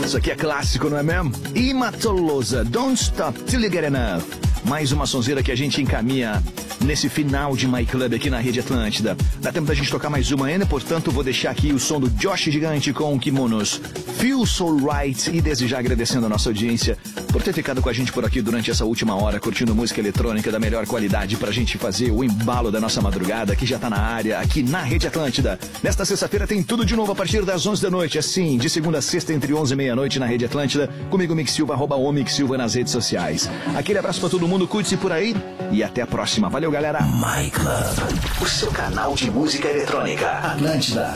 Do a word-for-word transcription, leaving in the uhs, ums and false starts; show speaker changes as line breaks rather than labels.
Isso aqui é clássico, não é mesmo? Ima Tolosa, Don't Stop Till You Get Enough. Mais uma sonzeira que a gente encaminha nesse final de My Club aqui na Rede Atlântida. Dá tempo da gente tocar mais uma ainda, portanto vou deixar aqui o som do Josh Gigante com Kimonos, Feel So Right, e desde já agradecendo a nossa audiência por ter ficado com a gente por aqui durante essa última hora, curtindo música eletrônica da melhor qualidade pra gente fazer o embalo da nossa madrugada, que já tá na área, aqui na Rede Atlântida. Nesta sexta-feira tem tudo de novo a partir das onze da noite, assim, de segunda a sexta entre onze e meia-noite na Rede Atlântida, comigo Mix Silva, arroba o Mix Silva nas redes sociais. Aquele abraço pra todo mundo, cuide-se por aí e até a próxima. Valeu, galera.
My Club, o seu canal de música eletrônica. Atlântida.